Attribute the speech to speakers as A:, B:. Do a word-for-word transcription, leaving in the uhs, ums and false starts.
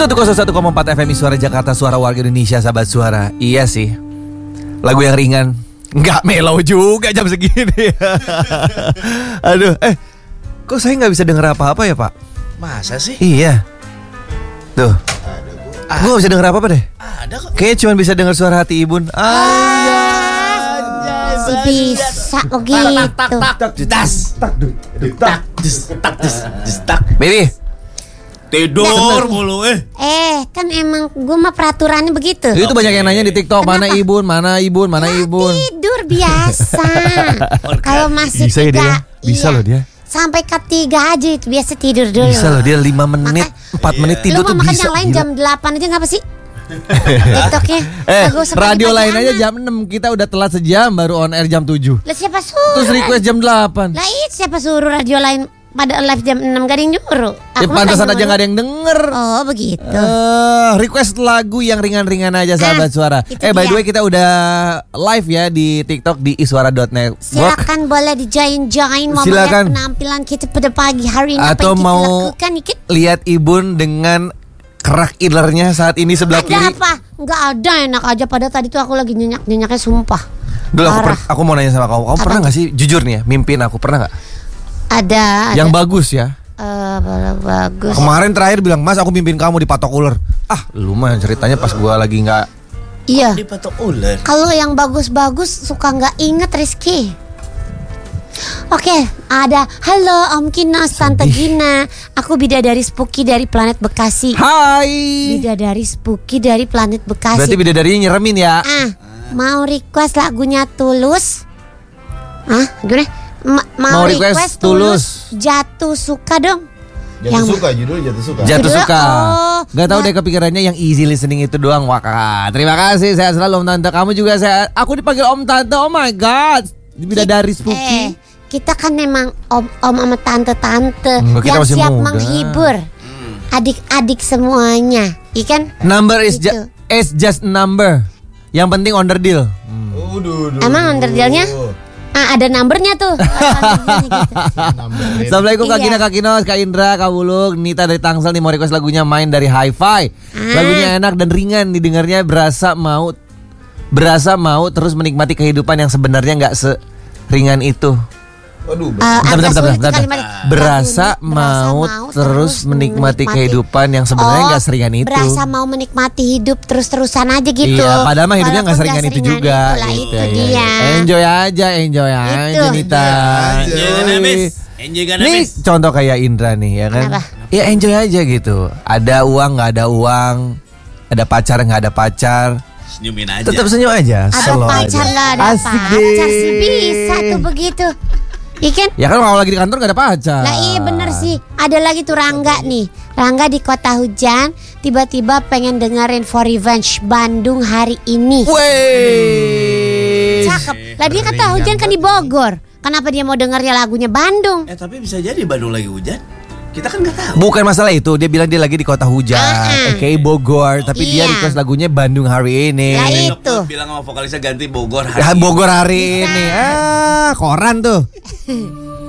A: seratus satu koma empat F M Suara Jakarta, suara warga Indonesia, sahabat suara. Iya sih, lagu yang ringan, nggak mellow juga jam segini. Aduh, eh, kok saya nggak bisa denger apa-apa ya Pak?
B: Masa sih?
A: Iya. Tuh, gue nggak bisa denger apa-apa deh.
B: Ada kok.
A: Kayaknya cuma bisa denger suara hati Ibun. Ah,
C: Si bisa begitu.
B: Tak tak tak tak das tak tak dus tak dus dus tak.
A: baby.
B: Tidur mulu eh.
C: Eh, kan emang gue mah peraturannya begitu.
A: Itu banyak yang nanya di TikTok, mana
C: Kenapa?
A: Ibun, mana Ibun, mana
C: Ya,
A: Ibun.
C: tidur biasa. Kalau masih
A: Bisa ya
C: tiga,
A: dia? Bisa
C: iya.
A: loh dia.
C: Sampai ketiga aja itu biasa tidur dulu.
A: Bisa loh dia lima menit, empat menit
C: Lu
A: tidur
C: mau
A: tuh
C: makan
A: bisa.
C: yang lain
A: Gila.
C: jam delapan aja ngapa sih? TikToknya
A: Eh,
C: bagus seperti
A: radio
C: pagi
A: lain aja
C: anak.
A: jam enam, kita udah telat sejam baru on air jam tujuh.
C: Lah siapa suruh?
A: Terus request jam delapan.
C: Lah itu siapa suruh radio lain pada live jam enam, gak ada yang nyuruh.
A: Ya
C: Aku
A: pantasan
C: mah
A: aja gak ada yang denger.
C: Oh begitu.
A: Eh, request lagu yang ringan-ringan aja sahabat
C: Ah,
A: suara.
C: itu
A: Eh by the
C: dia.
A: way kita udah live ya di TikTok di iswara dot network.
C: Silakan boleh di-join-join mau
A: Silakan.
C: melihat penampilan kita pada pagi hari ini.
A: Atau
C: apa yang
A: mau
C: kita lakukan Ikit?
A: lihat Ibun dengan kerak ilernya saat ini sebelah
C: Ada
A: kiri.
C: apa? Enggak ada, enak aja. Pada tadi tuh aku lagi nyenyak-nyenyaknya sumpah.
A: Dulu aku,
C: Parah.
A: per- aku mau nanya sama kamu. Kamu
C: Apa
A: pernah
C: tuh?
A: gak sih jujur nih ya mimpin aku, pernah gak?
C: Ada, ada.
A: Yang bagus ya.
C: Eh, bala- bagus.
A: Kemarin terakhir bilang, "Mas, aku mimpin kamu di patok ular." Ah, lu mah ceritanya pas gua lagi nggak.
C: Iya.
B: Di patok ular.
C: Kalau yang bagus-bagus suka nggak inget Rizky. Oke, ada halo Om Kinos, Tante Gina. Aku bidadari Spooky dari planet Bekasi.
A: Hai.
C: Bidadari Spooky dari planet Bekasi.
A: Berarti bidadarinya nyeremin ya.
C: Ah, mau request lagunya Tulus? Ah, gimana? Ma- mau,
A: Mau request
C: request,
A: Tulus.
C: Jatuh suka dong.
D: Jatuh
C: Yang-
D: suka, judul jatuh suka.
A: Jatuh
C: Judul-
A: suka.
C: oh,
A: Gak tahu
C: nggak-
A: deh kepikirannya yang easy listening itu doang. Waka. Terima kasih. Saya selalu Om Tante. Kamu juga saya. Aku dipanggil Om Tante. Oh my god. Bidadari
C: Eh,
A: Spooky.
C: kita kan memang om om sama tante-tante
A: Enggak, kita
C: yang
A: masih
C: siap
A: muda.
C: menghibur adik-adik semuanya, ikan?
A: Number is
C: Gitu.
A: ju- is just a number. Yang penting on the deal.
D: Uduh, uduh,
C: Emang
D: uduh.
C: underdealnya? Ah, ada numbernya tuh. Underdealnya gitu.
D: Numberin.
A: Assalamualaikum Kak
C: Iya.
A: Gina, Kak Kinos, Kak Indra, Kak Buluk, Nita dari Tangsel nih mau request lagunya Main dari Hi-Fi.
C: Ah.
A: Lagunya enak dan ringan didengarnya, berasa mau berasa mau terus menikmati kehidupan yang sebenarnya nggak seringan itu.
D: Waduh,
C: Eh,
A: Bentar,
C: agak
A: bentar, bentar,
C: sulit
A: bentar.
C: kalimat.
A: Berasa
C: Berasa
A: mau terus menikmati kehidupan yang sebenarnya
C: Oh,
A: nggak seringan itu.
C: Berasa mau menikmati hidup terus-terusan aja gitu.
A: Iya, padahal mah hidupnya nggak
C: Walaupun
A: seringan itu
C: seringan
A: juga.
C: itulah,
A: Gitu,
C: itu
A: ya,
C: dia.
A: ya. Enjoy aja, enjoy aja
C: Itu.
A: Nita.
D: Enjoy
B: Enjoy kan habis. Enjoy kan
A: Nih
B: habis.
A: contoh kayak Indra nih ya kan.
C: Kenapa?
A: Ya enjoy aja gitu. Ada uang nggak ada uang, ada pacar nggak ada pacar,
B: Senyumin aja.
A: tetap senyum aja.
C: Ada
A: slow
C: pacar
A: aja.
C: nggak ada
A: Asik
C: pacar
A: deh.
C: sih bisa tuh begitu. Ikan?
A: Ya kan kalau lagi di kantor nggak ada pacar.
C: Lah iya bener sih. Ada lagi tuh Rangga nih. Rangga di kota hujan tiba-tiba pengen dengerin For Revenge Bandung hari ini.
A: Wey.
C: Cakep. Lah dia kata hujan kan di Bogor. Kenapa dia mau dengernya lagunya Bandung?
B: Eh tapi bisa jadi Bandung lagi hujan. Kita kan nggak tahu.
A: Bukan masalah itu, dia bilang dia lagi di kota hujan,
C: Ah, ah.
A: kayak Bogor, tapi dia
C: Iya.
A: request lagunya Bandung hari ini.
C: Lah,
B: Besok
C: itu.
B: tuh bilang sama vokalisnya ganti Bogor hari
A: Ya,
B: ini.
A: Bogor hari ini. Ah, koran tuh.